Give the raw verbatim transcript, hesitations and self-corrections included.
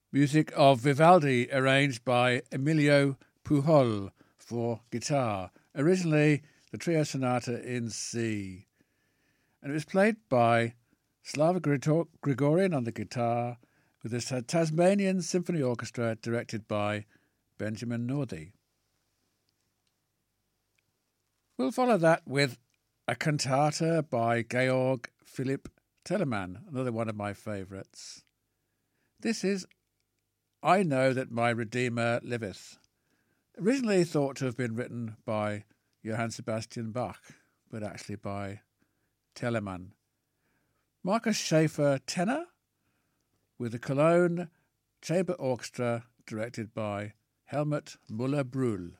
Music of Vivaldi, arranged by Emilio Pujol for guitar. Originally, the Trio Sonata in C. And it was played by Slava Grigorian on the guitar, with the Tasmanian Symphony Orchestra directed by Benjamin Northey. We'll follow that with a cantata by Georg Philipp Telemann, another one of my favourites. This is I Know That My Redeemer Liveth, originally thought to have been written by Johann Sebastian Bach, but actually by Telemann. Markus Schäfer tenor, with the Cologne Chamber Orchestra directed by Helmut Müller-Brühl.